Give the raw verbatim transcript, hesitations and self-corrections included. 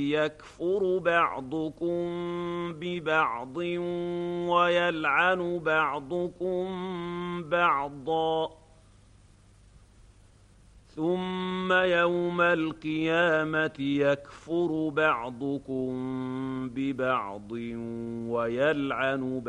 يكفر بعضكم ببعض ويلعن بعضكم بعضا ثم يوم القيامة يكفر بعضكم ببعض ويلعن